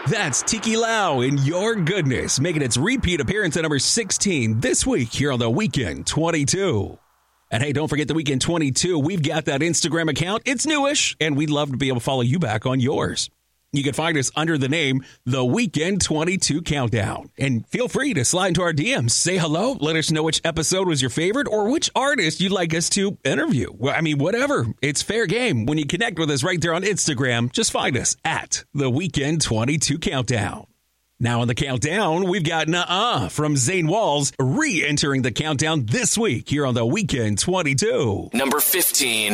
That's Tiki Lau in Your Goodness, making its repeat appearance at number 16 this week here on The Weekend 22. And hey, don't forget The Weekend 22. We've got that Instagram account. It's newish, and we'd love to be able to follow you back on yours. You can find us under the name The Weekend 22 Countdown. And feel free to slide into our DMs. Say hello. Let us know which episode was your favorite or which artist you'd like us to interview. Well, I mean, whatever. It's fair game. When you connect with us right there on Instagram, just find us at The Weekend 22 Countdown. Now on the countdown, we've got Nuh-Uh from Zane Walls re-entering the countdown this week here on The Weekend 22. Number 15.